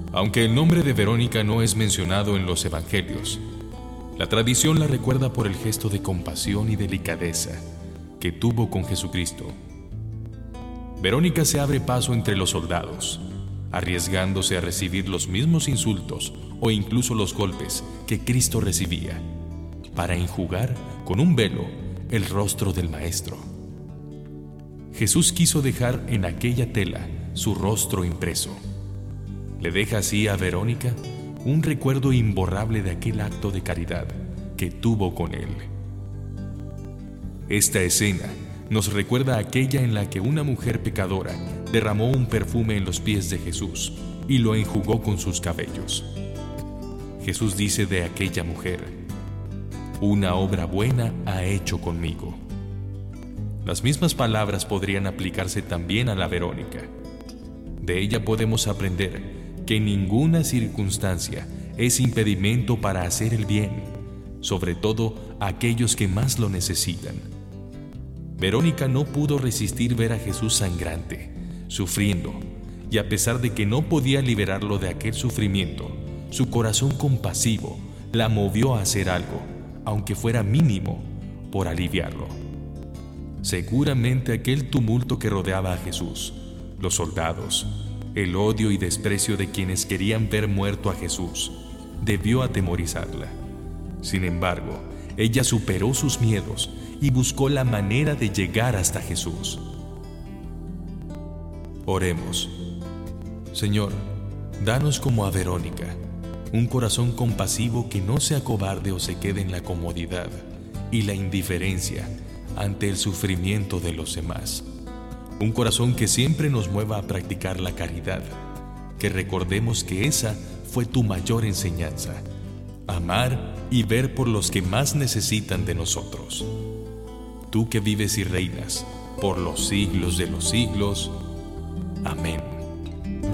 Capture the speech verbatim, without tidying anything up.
Aunque el nombre de Verónica no es mencionado en los evangelios, la tradición la recuerda por el gesto de compasión y delicadeza que tuvo con Jesucristo. Verónica se abre paso entre los soldados, arriesgándose a recibir los mismos insultos o incluso los golpes que Cristo recibía, para enjugar con un velo el rostro del Maestro. Jesús quiso dejar en aquella tela su rostro impreso. Le deja así a Verónica un recuerdo imborrable de aquel acto de caridad que tuvo con él. Esta escena nos recuerda aquella en la que una mujer pecadora derramó un perfume en los pies de Jesús y lo enjugó con sus cabellos. Jesús dice de aquella mujer: una obra buena ha hecho conmigo. Las mismas palabras podrían aplicarse también a la Verónica. De ella podemos aprender que ninguna circunstancia es impedimento para hacer el bien, sobre todo a aquellos que más lo necesitan. Verónica no pudo resistir ver a Jesús sangrante, sufriendo, y a pesar de que no podía liberarlo de aquel sufrimiento, su corazón compasivo la movió a hacer algo, aunque fuera mínimo, por aliviarlo. Seguramente aquel tumulto que rodeaba a Jesús, los soldados, el odio y desprecio de quienes querían ver muerto a Jesús, debió atemorizarla. Sin embargo, ella superó sus miedos y buscó la manera de llegar hasta Jesús. Oremos. Señor, danos como a Verónica, un corazón compasivo que no sea cobarde o se quede en la comodidad y la indiferencia ante el sufrimiento de los demás. Un corazón que siempre nos mueva a practicar la caridad, que recordemos que esa fue tu mayor enseñanza: amar y ver por los que más necesitan de nosotros. Tú que vives y reinas por los siglos de los siglos. Amén.